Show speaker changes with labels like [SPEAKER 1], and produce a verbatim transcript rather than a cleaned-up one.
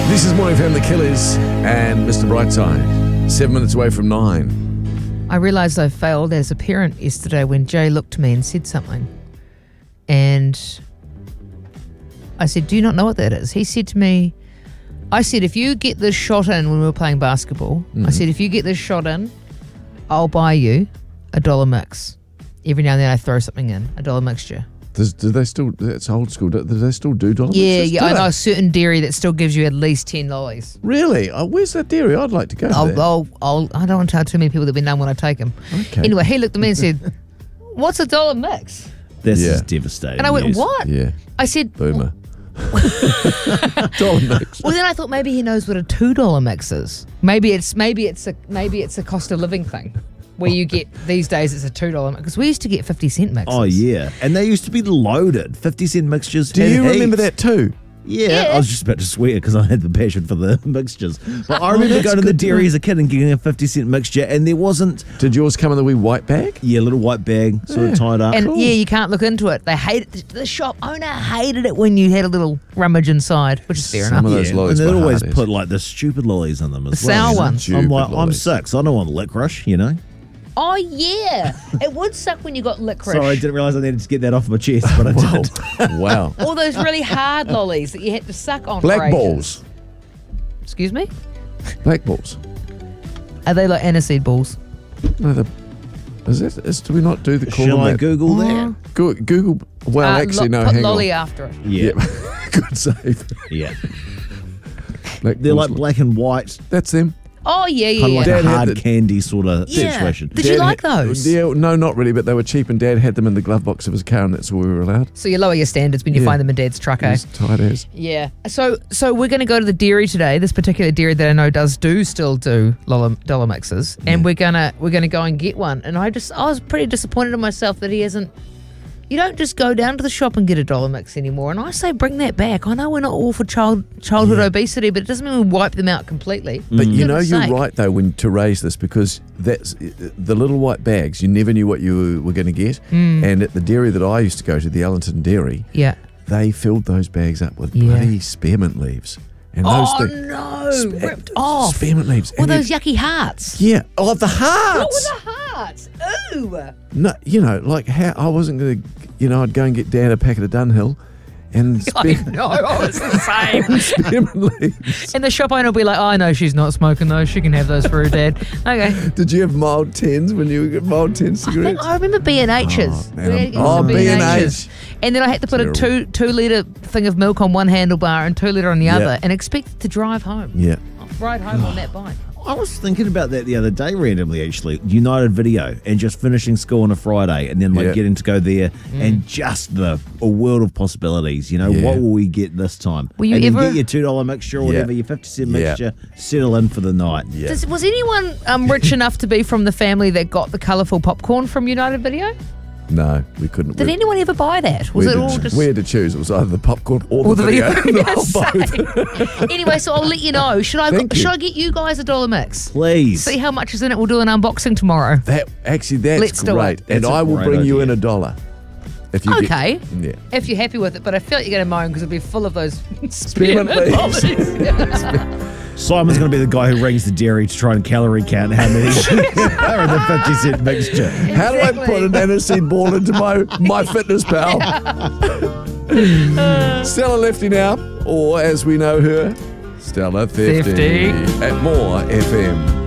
[SPEAKER 1] This is Morning Fam, The Killers and Mister Brightside. Seven minutes away from nine.
[SPEAKER 2] I realised I failed as a parent yesterday when Jay looked to me and said something. And I said, do you not know what that is? He said to me, I said, if you get this shot in when we were playing basketball, mm-hmm. I said, if you get this shot in, I'll buy you a dollar mix. Every now and then I throw something in, a dollar mixture.
[SPEAKER 1] Does, do they still, that's old school, do, do they still do dollar
[SPEAKER 2] yeah,
[SPEAKER 1] mixes?
[SPEAKER 2] Yeah,
[SPEAKER 1] do
[SPEAKER 2] I
[SPEAKER 1] they?
[SPEAKER 2] know a certain dairy that still gives you at least ten lollies.
[SPEAKER 1] Really? Oh, where's that dairy? I'd like to go
[SPEAKER 2] I'll,
[SPEAKER 1] there.
[SPEAKER 2] I'll, I'll, I don't want to tell too many people that we know when I take them.
[SPEAKER 1] Okay.
[SPEAKER 2] Anyway, he looked at me and said, what's a dollar mix?
[SPEAKER 3] This
[SPEAKER 1] yeah.
[SPEAKER 3] is devastating.
[SPEAKER 2] And I went,
[SPEAKER 3] news.
[SPEAKER 2] what?
[SPEAKER 1] Yeah.
[SPEAKER 2] I said,
[SPEAKER 1] Boomer. Dollar mix.
[SPEAKER 2] Well, then I thought maybe he knows what a two dollar mix is. Maybe it's maybe it's a maybe it's a cost of living thing, where you get these days it's a two dollar mix because we used to get fifty cent mixes.
[SPEAKER 3] Oh yeah, and they used to be loaded fifty cent mixtures.
[SPEAKER 1] Do
[SPEAKER 3] had
[SPEAKER 1] you
[SPEAKER 3] heaps.
[SPEAKER 1] remember that too?
[SPEAKER 3] Yeah,
[SPEAKER 2] Yeah.
[SPEAKER 3] I was just about to swear because I had the passion for the mixtures. But I remember
[SPEAKER 1] that's
[SPEAKER 3] going to the
[SPEAKER 1] good to
[SPEAKER 3] dairy
[SPEAKER 1] know.
[SPEAKER 3] as a kid and getting a fifty cent mixture, and there wasn't
[SPEAKER 1] Did yours come in the wee white bag?
[SPEAKER 3] yeah, little white bag sort
[SPEAKER 1] Yeah.
[SPEAKER 3] of tied up.
[SPEAKER 2] And
[SPEAKER 1] Cool.
[SPEAKER 2] yeah, you can't look into it. They hate it. The shop owner hated it when you had a little rummage inside, which is fair
[SPEAKER 1] Some
[SPEAKER 2] enough.
[SPEAKER 1] of those
[SPEAKER 3] yeah,
[SPEAKER 1] lollies
[SPEAKER 3] and they'd
[SPEAKER 1] were
[SPEAKER 3] always
[SPEAKER 1] hard,
[SPEAKER 3] put like the stupid lollies in them as
[SPEAKER 2] The
[SPEAKER 3] well.
[SPEAKER 2] sour
[SPEAKER 3] you know?
[SPEAKER 2] ones.
[SPEAKER 3] I'm
[SPEAKER 1] Stupid
[SPEAKER 3] like, I'm
[SPEAKER 1] lollies.
[SPEAKER 3] six. I don't want licorice, you know.
[SPEAKER 2] Oh yeah, it would suck when you got licorice.
[SPEAKER 3] Sorry, I didn't realise I needed to get that off my chest, but I
[SPEAKER 1] Wow.
[SPEAKER 3] did.
[SPEAKER 1] Wow.
[SPEAKER 2] All those really hard lollies that you had to suck on.
[SPEAKER 1] Black
[SPEAKER 2] for ages.
[SPEAKER 1] balls.
[SPEAKER 2] Excuse me?
[SPEAKER 1] Black balls.
[SPEAKER 2] Are they like aniseed balls?
[SPEAKER 1] No, the, is that, is, do we not do the call
[SPEAKER 3] Shall
[SPEAKER 1] on
[SPEAKER 3] I
[SPEAKER 1] that?
[SPEAKER 3] Google that?
[SPEAKER 1] Go, Google, well,
[SPEAKER 2] Uh,
[SPEAKER 1] actually,
[SPEAKER 2] lo-
[SPEAKER 1] no,
[SPEAKER 2] put
[SPEAKER 1] hang
[SPEAKER 2] lolly
[SPEAKER 1] on.
[SPEAKER 2] after it.
[SPEAKER 3] Yeah,
[SPEAKER 1] Good save.
[SPEAKER 3] yeah.
[SPEAKER 1] Black
[SPEAKER 3] They're
[SPEAKER 1] balls.
[SPEAKER 3] like black and white,
[SPEAKER 1] That's them.
[SPEAKER 2] Oh yeah, yeah,
[SPEAKER 3] kind of like
[SPEAKER 2] yeah.
[SPEAKER 1] Dad
[SPEAKER 3] a
[SPEAKER 1] had
[SPEAKER 3] hard
[SPEAKER 1] the-
[SPEAKER 3] candy sort of
[SPEAKER 2] Yeah.
[SPEAKER 3] situation.
[SPEAKER 2] Did you
[SPEAKER 1] Dad
[SPEAKER 2] like
[SPEAKER 1] had-
[SPEAKER 2] those?
[SPEAKER 1] Yeah, no, not really, but they were cheap, and Dad had them in the glove box of his car, and that's all we were allowed.
[SPEAKER 2] So you lower your standards when you
[SPEAKER 1] Yeah.
[SPEAKER 2] find them in Dad's truck,
[SPEAKER 1] It
[SPEAKER 2] eh?
[SPEAKER 1] was tight as.
[SPEAKER 2] Yeah. So so we're going to go to the dairy today. This particular dairy that I know does do still do dollar, dollar mixes, and
[SPEAKER 1] Yeah.
[SPEAKER 2] we're gonna we're gonna go and get one. And I just I was pretty disappointed in myself that he hasn't. You don't just go down to the shop and get a dollar mix anymore. And I say bring that back. I know we're not all for child childhood
[SPEAKER 1] Yeah.
[SPEAKER 2] obesity, but it doesn't mean we wipe them out completely.
[SPEAKER 1] But you know,
[SPEAKER 2] Goodness
[SPEAKER 1] you're
[SPEAKER 2] sake.
[SPEAKER 1] right though when to raise this, because that's the little white bags. You never knew what you were going to get,
[SPEAKER 2] Mm.
[SPEAKER 1] and at the dairy that I used to go to, the Ellington Dairy,
[SPEAKER 2] Yeah.
[SPEAKER 1] they filled those bags up with
[SPEAKER 2] Yeah.
[SPEAKER 1] bloody spearmint leaves, and those
[SPEAKER 2] Oh
[SPEAKER 1] things,
[SPEAKER 2] no!
[SPEAKER 1] Spe-
[SPEAKER 2] Ripped off.
[SPEAKER 1] spearmint leaves.
[SPEAKER 2] Or
[SPEAKER 1] and you-
[SPEAKER 2] those yucky hearts.
[SPEAKER 1] yeah, oh the
[SPEAKER 2] What
[SPEAKER 1] hearts.
[SPEAKER 2] were the hearts? Ooh!
[SPEAKER 1] No, you know, like how I wasn't going to, you know, I'd go and get Dad a packet of Dunhill, and
[SPEAKER 2] I
[SPEAKER 1] spear-
[SPEAKER 2] know, oh, it's the same.
[SPEAKER 1] spearmint leaves.
[SPEAKER 2] And the shop owner will be like, oh, I know she's not smoking those. She can have those for her dad. Okay.
[SPEAKER 1] Did you have mild tens when you got mild ten
[SPEAKER 2] I, think
[SPEAKER 1] cigarettes?
[SPEAKER 2] I remember B and H's.
[SPEAKER 1] Oh, man, I'm- oh, B and H.
[SPEAKER 2] And then I had to put
[SPEAKER 1] Terrible.
[SPEAKER 2] a two two litre thing of milk on one handlebar and two litre on the
[SPEAKER 1] Yeah.
[SPEAKER 2] other and expected to drive home.
[SPEAKER 1] Yeah.
[SPEAKER 2] I'll ride home on that bike.
[SPEAKER 3] I was thinking about that the other day randomly, actually. United Video and just finishing school on a Friday and then like
[SPEAKER 1] Yeah.
[SPEAKER 3] getting to go there and just the a world of possibilities. You know,
[SPEAKER 1] Yeah.
[SPEAKER 3] what will we get this time?
[SPEAKER 2] Will you
[SPEAKER 3] and then
[SPEAKER 2] ever-
[SPEAKER 3] get your two dollar mixture or
[SPEAKER 1] Yeah.
[SPEAKER 3] whatever, your fifty cent
[SPEAKER 1] Yeah.
[SPEAKER 3] mixture, settle in for the night.
[SPEAKER 1] Yeah.
[SPEAKER 2] Does, was anyone um, rich enough to be from the family that got the colourful popcorn from United Video?
[SPEAKER 1] No, we couldn't.
[SPEAKER 2] Did
[SPEAKER 1] we,
[SPEAKER 2] anyone ever buy that? Was
[SPEAKER 1] we
[SPEAKER 2] it
[SPEAKER 1] had
[SPEAKER 2] all
[SPEAKER 1] to,
[SPEAKER 2] just...
[SPEAKER 1] we had to choose. It was either the popcorn or,
[SPEAKER 2] Or
[SPEAKER 1] the,
[SPEAKER 2] the
[SPEAKER 1] video.
[SPEAKER 2] video.
[SPEAKER 1] No, both.
[SPEAKER 2] Anyway, so I'll let you know. Should I
[SPEAKER 1] Thank you.
[SPEAKER 2] should I get you guys a dollar mix?
[SPEAKER 3] Please.
[SPEAKER 2] See how much is in it. We'll do an unboxing tomorrow.
[SPEAKER 1] That actually, that's
[SPEAKER 2] Let's do
[SPEAKER 1] great,
[SPEAKER 2] it.
[SPEAKER 1] and
[SPEAKER 3] That's a
[SPEAKER 1] I will
[SPEAKER 3] great
[SPEAKER 1] bring you
[SPEAKER 3] idea.
[SPEAKER 1] in a dollar. If you
[SPEAKER 2] Okay.
[SPEAKER 1] Get, yeah.
[SPEAKER 2] If you're happy with it, but I feel like you're going to moan because it'll be full of those
[SPEAKER 1] Spearmint
[SPEAKER 2] spearmint
[SPEAKER 1] leaves.
[SPEAKER 2] lollies.
[SPEAKER 3] Simon's going to be the guy who rings the dairy to try and calorie count how many are in the fifty cent mixture.
[SPEAKER 1] How do I
[SPEAKER 2] Exactly.
[SPEAKER 1] put an aniseed ball into my my fitness pal? Stella Lefty now, or as we know her, Stella fifty,
[SPEAKER 2] fifty.
[SPEAKER 1] at More F M.